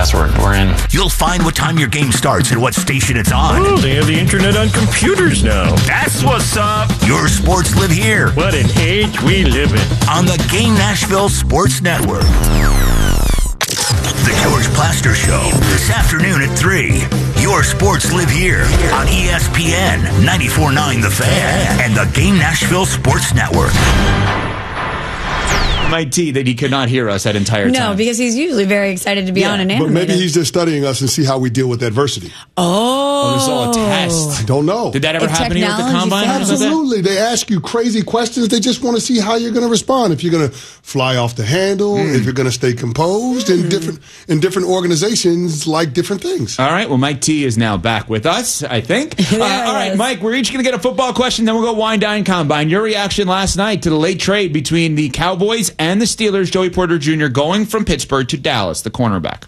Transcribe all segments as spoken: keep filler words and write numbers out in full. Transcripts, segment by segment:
yes, we're, we're in. You'll find what time your game starts and what station it's on. Oh, they have the internet on computers now. That's what's up. Your sports live here. What an age we live in. On the Game Nashville Sports Network. The George Plaster Show, this afternoon at three. Your sports live here on E S P N ninety-four point nine The Fan and the Game Nashville Sports Network. Mike T that he could not hear us that entire time. No, because he's usually very excited to be Yeah, on an But animated. maybe he's just studying us and see how we deal with adversity. Oh. Oh, this is all a test. I don't know. Did that ever If happen here with the technology combine? fails. Absolutely. They ask you crazy questions. They just want to see how you're going to respond. If you're going to fly off the handle, Mm. if you're going to stay composed. Mm. And different in different organizations like different things. All right, well, Mike T is now back with us, I think. Uh, all right, is. Mike, we're each going to get a football question, then we'll go wine, dine, combine. Your reaction last night to the late trade between the Cowboys and the Steelers, Joey Porter Junior going from Pittsburgh to Dallas, the cornerback.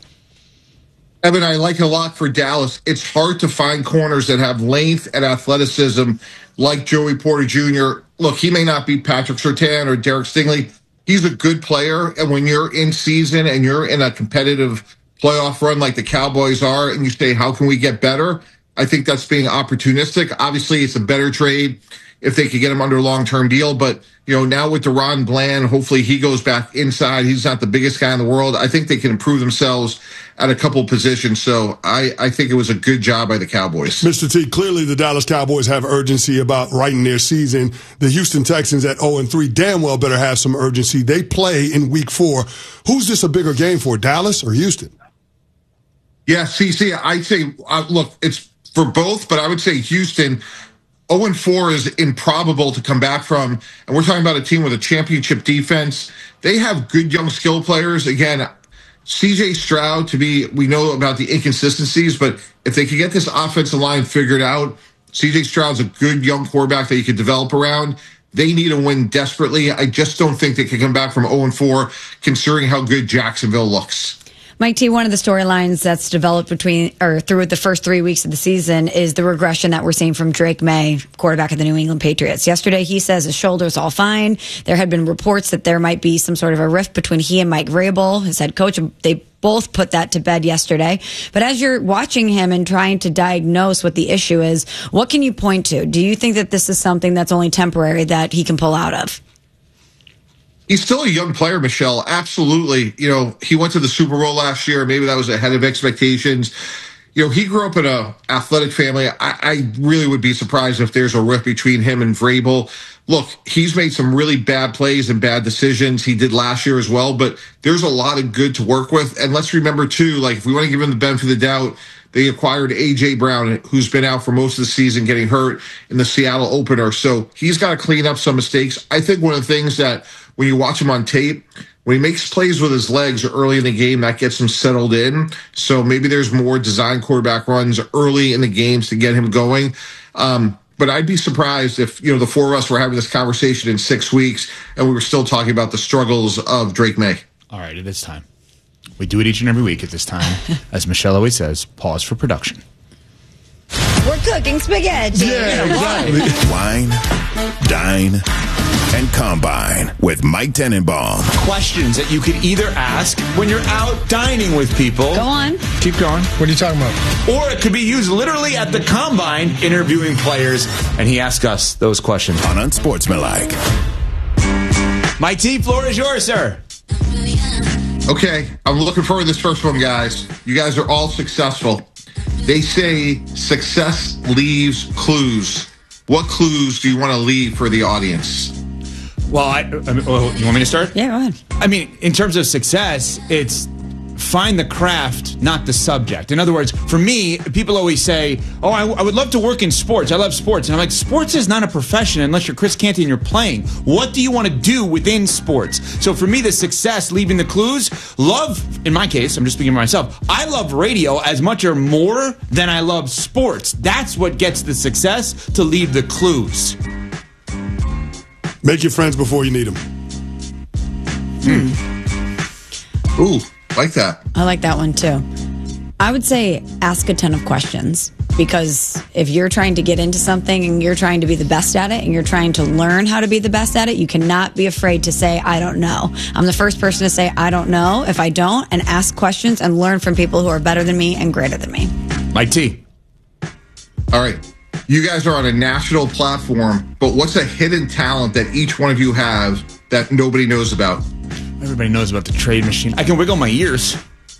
Evan, I like it a lot for Dallas. It's hard to find corners that have length and athleticism like Joey Porter Junior Look, he may not be Patrick Surtain or Derek Stingley. He's a good player, and when you're in season and you're in a competitive playoff run like the Cowboys are, and you say, how can we get better? I think that's being opportunistic. Obviously, it's a better trade if they could get him under a long-term deal. But, you know, now with Deron Bland, hopefully he goes back inside. He's not the biggest guy in the world. I think they can improve themselves at a couple of positions. So I, I think it was a good job by the Cowboys. Mister T, clearly the Dallas Cowboys have urgency about writing their season. The Houston Texans at oh and three damn well better have some urgency. They play in week four. Who's this a bigger game for, Dallas or Houston? Yeah, C C, I'd say, uh, look, it's for both, but I would say Houston. oh and four is improbable to come back from. And we're talking about a team with a championship defense. They have good young skill players. Again, C J Stroud, to be, we know about the inconsistencies, but if they could get this offensive line figured out, C J Stroud's a good young quarterback that you could develop around. They need a win desperately. I just don't think they can come back from oh and four, considering how good Jacksonville looks. Mike T, one of the storylines that's developed between or through the first three weeks of the season is the regression that we're seeing from Drake May, quarterback of the New England Patriots. Yesterday, he says his shoulder's all fine. There had been reports that there might be some sort of a rift between he and Mike Vrabel, his head coach. They both put that to bed yesterday. But as you're watching him and trying to diagnose what the issue is, what can you point to? Do you think that this is something that's only temporary that he can pull out of? He's still a young player, Michelle. Absolutely. You know, he went to the Super Bowl last year. Maybe that was ahead of expectations. You know, he grew up in an athletic family. I, I really would be surprised if there's a rift between him and Vrabel. Look, he's made some really bad plays and bad decisions. He did last year as well, but there's a lot of good to work with. And let's remember, too, like, if we want to give him the benefit of the doubt, they acquired A J. Brown, who's been out for most of the season, getting hurt in the Seattle opener. So he's got to clean up some mistakes. I think one of the things that when you watch him on tape, when he makes plays with his legs early in the game, that gets him settled in. So maybe there's more design quarterback runs early in the games to get him going. Um, but I'd be surprised if, you know, the four of us were having this conversation in six weeks and we were still talking about the struggles of Drake May. All right, it is time. We do it each and every week at this time. As Michelle always says, pause for production. We're cooking spaghetti. Yeah, exactly. Wine, dine, and combine with Mike Tenenbaum. Questions that you could either ask when you're out dining with people. Go on. Keep going. What are you talking about? Or it could be used literally at the combine interviewing players, and he asked us those questions. On Unsportsmanlike. Mike T, floor is yours, sir. Okay, I'm looking forward to this first one, guys. You guys are all successful. They say success leaves clues. What clues do you want to leave for the audience? Well, I, I mean, oh, you want me to start? Yeah, go ahead. I mean, in terms of success, it's find the craft, not the subject. In other words, for me, people always say, oh, I, I would love to work in sports. I love sports. And I'm like, sports is not a profession unless you're Chris Canty and you're playing. What do you want to do within sports? So for me, the success, leaving the clues, love, in my case, I'm just speaking for myself, I love radio as much or more than I love sports. That's what gets the success, to leave the clues. Make your friends before you need them. Ooh, like that. I like that one too. I would say ask a ton of questions. Because if you're trying to get into something and you're trying to be the best at it and you're trying to learn how to be the best at it, you cannot be afraid to say, I don't know. I'm the first person to say, I don't know if I don't, and ask questions and learn from people who are better than me and greater than me. Mike T. All right. You guys are on a national platform, but what's a hidden talent that each one of you have that nobody knows about? Everybody knows about the trade machine. I can wiggle my ears.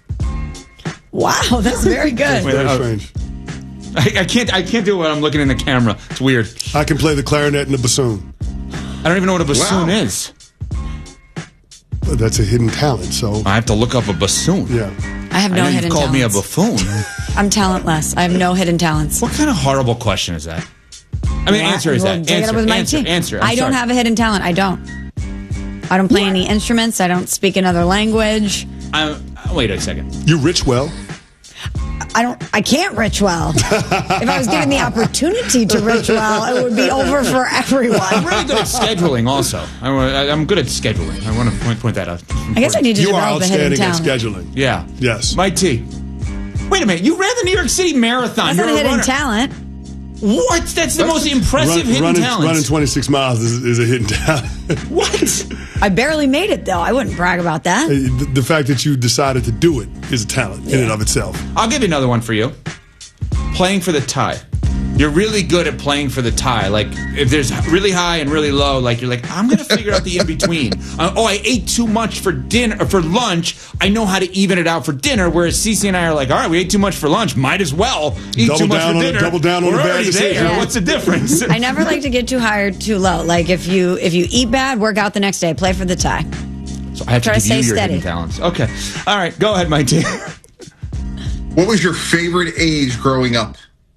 Wow, that's very good. Wait, Very uh, strange. I, I can't. I can't do it when I'm looking in the camera. It's weird. I can play the clarinet and the bassoon. I don't even know what a bassoon Wow. is. But that's a hidden talent, so I have to look up a bassoon. yeah. I have I no know hidden you've called me a talents. buffoon. I'm talentless. I have no hidden talents. What kind of horrible question is that? I mean, Well, answer is well, that. take it up Answer. with Mike Answer. T. Answer. I'm I don't sorry. have a hidden talent. I don't. I don't play any instruments. I don't speak another language. I'm, wait a second. You rich well. I don't. I can't rich well. If I was given the opportunity to rich well, it would be over for I'm everyone. really good at scheduling. Also, I, I- I'm good at scheduling. I want to point, point that out. I guess I need to You are develop a hidden outstanding at talent. scheduling. Yeah. Yes. Mike T. Wait a minute. You ran the New York City Marathon. That's not You're a hidden runner. talent. What? That's the most impressive hidden running, talent. running twenty-six miles is, is a hidden talent. What? I barely made it though. I wouldn't brag about that. the, the fact that you decided to do it is a talent in and of itself. I'll give you another one for you. Playing for the tie. You're really good at playing for the tie. Like, if there's really high and really low, like, you're like, I'm going to figure out the in-between. Uh, oh, I ate too much for dinner, or for lunch. I know how to even it out for dinner, whereas Cece and I are like, all right, we ate too much for lunch. Might as well eat Double too much down for on the- dinner. double down on We're the bad already decision. there. Yeah. What's the difference? I never like to get too high or too low. Like if you if you eat bad, work out the next day. Play for the tie. So I have Try to to give you stay your steady. hidden talents. Okay. All right. Go ahead, Mike T. What was your favorite age growing up?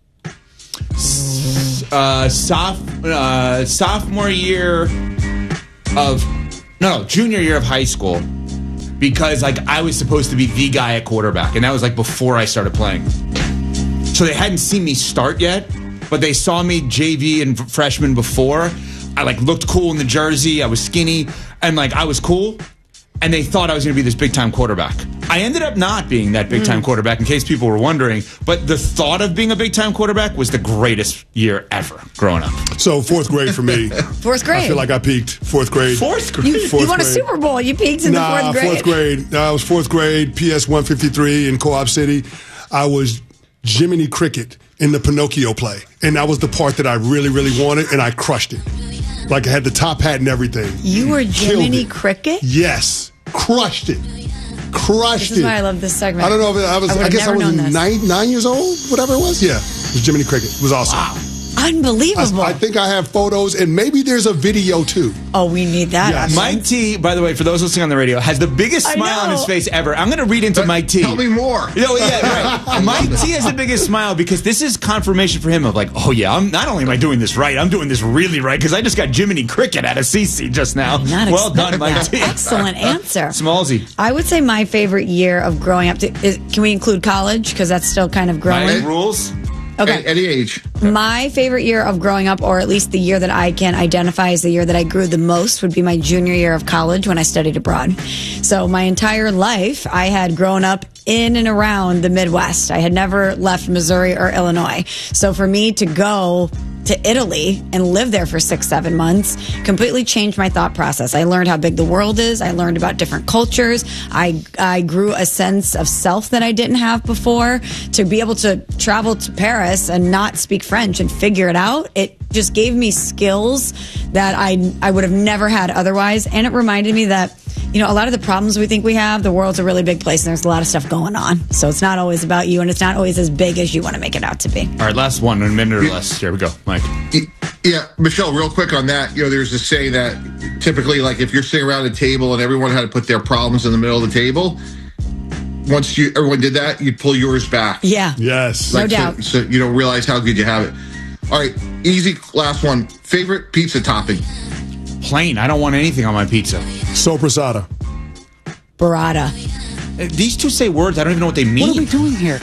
uh, soph- uh, sophomore year of no, no, junior year of high school, because like I was supposed to be the guy at quarterback, and that was like before I started playing. So they hadn't seen me start yet, but they saw me J V and freshman before. I like looked cool in the jersey. I was skinny, and like I was cool. And they thought I was going to be this big-time quarterback. I ended up not being that big-time mm. quarterback, in case people were wondering. But the thought of being a big-time quarterback was the greatest year ever growing up. So fourth grade for me. Fourth grade. I feel like I peaked fourth grade. Fourth grade? You, Fourth you won a grade. Super Bowl. You peaked in nah, the fourth grade. fourth grade. I was fourth grade, P S one fifty-three in Co-op City. I was Jiminy Cricket in the Pinocchio play. And that was the part that I really, really wanted, and I crushed it. Like I had the top hat and everything. You were Killed Jiminy it. Cricket? Yes. Crushed it. Crushed This is it. why I love this segment. I don't know if it, I was. I I, would've guess I never was known this. nine, nine years old, whatever it was. Yeah, it was Jiminy Cricket. It was awesome. Wow. Unbelievable. I, I think I have photos, and maybe there's a video too. oh, we need that. Yes. Austin. Mike T, by the way, for those listening on the radio, has the biggest I smile on know. his face ever. I'm going to read into But Mike T. Tell me more. No, yeah, right. Mike T has the biggest smile because this is confirmation for him of like, oh yeah, I'm not only am I doing this right, I'm doing this really right because I just got Jiminy Cricket out of C C just now. I'm not Well expecting done, Mike that. T. Excellent answer. Smallsy. I would say my favorite year of growing up. To, is, can we include college? Because that's still kind of growing. My rules. Okay. At any age. My favorite year of growing up, or at least the year that I can identify as the year that I grew the most, would be my junior year of college when I studied abroad. So my entire life, I had grown up in and around the Midwest. I had never left Missouri or Illinois. So for me to go to Italy and live there for six, seven months completely changed my thought process. I learned how big the world is. I learned about different cultures. I, I grew a sense of self that I didn't have before. To be able to travel to Paris and not speak French and figure it out, it just gave me skills that I, I would have never had otherwise. And it reminded me that, you know, a lot of the problems we think we have, the world's a really big place and there's a lot of stuff going on. So it's not always about you and it's not always as big as you want to make it out to be. All right, last one, a minute or less. Here we go, Mike. Yeah, Michelle, real quick on that. You know, there's this saying that typically, like, if you're sitting around a table and everyone had to put their problems in the middle of the table, once you everyone did that, you'd pull yours back. Yeah. Yes. No Like, so- doubt. So, you don't realize how good you have it. All right, easy last one. Favorite pizza topping? Plain. I don't want anything on my pizza. Soprasada. Burrata. Uh, These two say words. I don't even know what they mean. What are we doing here?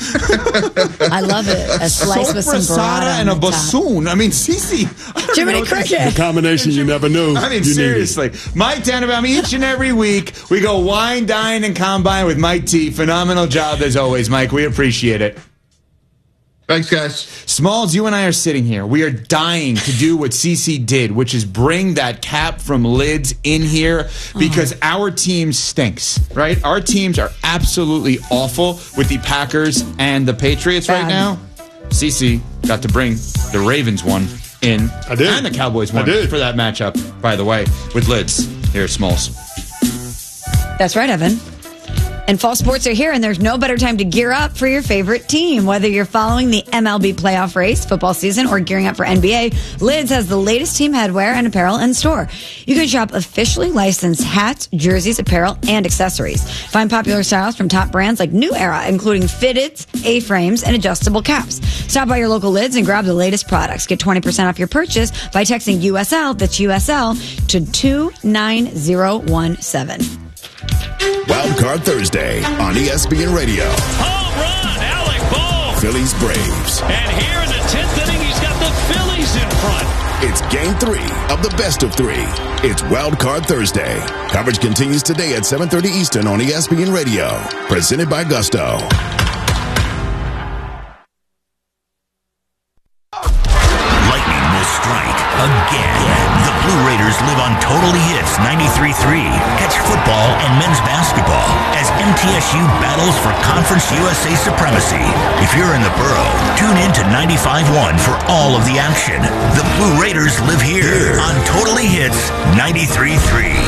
I love it. A slice with some Soprasada burrata and a on the top. bassoon. I mean, Cece. I don't Jiminy know what this- Cricket. The combination you never knew. I mean, you seriously. Mike Tannenbaum, each and every week, we go wine, dine, and combine with Mike T. Phenomenal job as always, Mike. We appreciate it. Thanks, guys. Smalls, you and I are sitting here. We are dying to do what Cece did, which is bring that cap from Lids in here because oh. our team stinks, right? Our teams are absolutely awful with the Packers and the Patriots Bad. right now. Cece got to bring the Ravens one in. I did. And the Cowboys one I did. for that matchup, by the way, with Lids. Here at Smalls. That's right, Evan. And fall sports are here, and there's no better time to gear up for your favorite team. Whether you're following the M L B playoff race, football season, or gearing up for N B A, Lids has the latest team headwear and apparel in store. You can shop officially licensed hats, jerseys, apparel, and accessories. Find popular styles from top brands like New Era, including fitteds, A-frames, and adjustable caps. Stop by your local Lids and grab the latest products. Get twenty percent off your purchase by texting U S L, that's U S L, to two nine zero one seven. Wild Card Thursday on E S P N Radio. Home run, Alec Bohm. Phillies Braves. And here in the tenth inning, he's got the Phillies in front. It's game three of the best of three. It's Wild Card Thursday. Coverage continues today at seven thirty Eastern on E S P N Radio. Presented by Gusto. Lightning will strike again. The Blue Raiders live on Totally Hits ninety-three point three. Catch football and men's basketball as M T S U battles for Conference U S A supremacy. If you're in the borough, tune in to ninety-five point one for all of the action. The Blue Raiders live here on Totally Hits ninety-three point three.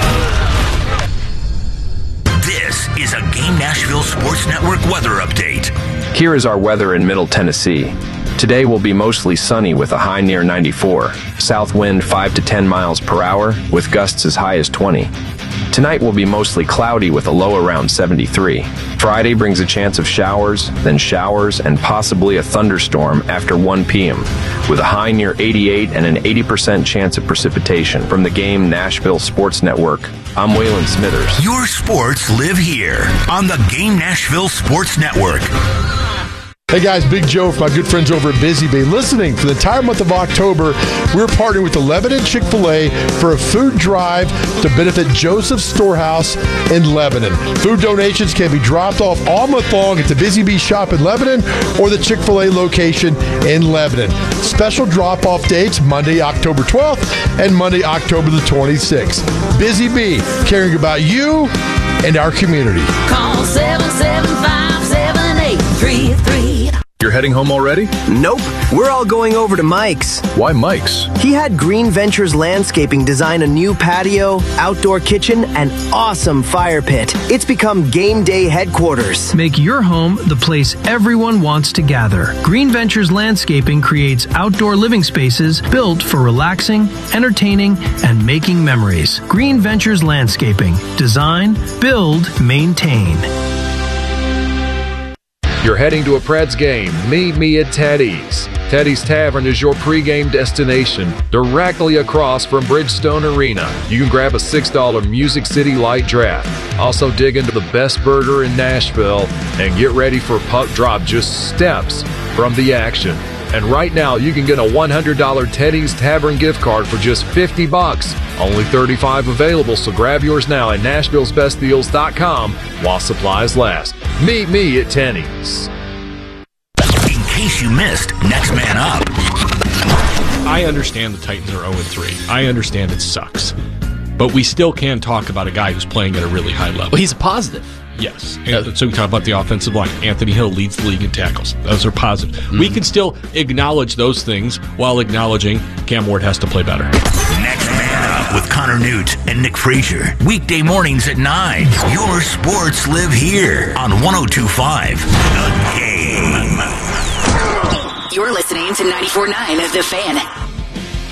This is a Game Nashville Sports Network weather update. Here is our weather in Middle Tennessee. Today will be mostly sunny with a high near ninety-four. South wind five to ten miles per hour with gusts as high as twenty. Tonight will be mostly cloudy with a low around seventy-three. Friday brings a chance of showers, then showers, and possibly a thunderstorm after one p.m. with a high near eighty-eight and an eighty percent chance of precipitation. From the Game Nashville Sports Network, I'm Waylon Smithers. Your sports live here on the Game Nashville Sports Network. Hey guys, Big Joe from my good friends over at Busy Bee. Listening, for the entire month of October, we're partnering with the Lebanon Chick-fil-A for a food drive to benefit Joseph's Storehouse in Lebanon. Food donations can be dropped off all month long at the Busy Bee shop in Lebanon or the Chick-fil-A location in Lebanon. Special drop-off dates, Monday, October twelfth and Monday, October the twenty-sixth. Busy Bee, caring about you and our community. Call seven seven five, seven eight three three. You're heading home already? Nope. We're all going over to Mike's. Why Mike's? He had Green Ventures Landscaping design a new patio, outdoor kitchen, and awesome fire pit. It's become game day headquarters. Make your home the place everyone wants to gather. Green Ventures Landscaping creates outdoor living spaces built for relaxing, entertaining, and making memories. Green Ventures Landscaping. Design, build, maintain. You're heading to a Preds game. Meet me at Teddy's. Teddy's Tavern is your pregame destination, directly across from Bridgestone Arena. You can grab a six dollar Music City Light Draft. Also dig into the best burger in Nashville and get ready for a puck drop just steps from the action. And right now, you can get a one hundred dollar Teddy's Tavern gift card for just fifty bucks. Only thirty-five available, so grab yours now at Nashville's Best Deals dot com while supplies last. Meet me at Teddy's. In case you missed, Next Man Up. I understand the Titans are oh and three. I understand it sucks. But we still can talk about a guy who's playing at a really high level. Well, he's a positive. Yes. And so we talk about the offensive line. Anthony Hill leads the league in tackles. Those are positive. Mm-hmm. We can still acknowledge those things while acknowledging Cam Ward has to play better. Next Man Up with Connor Newt and Nick Frazier. Weekday mornings at nine. Your sports live here on one oh two point five The Game. You're listening to ninety-four point nine The Fan.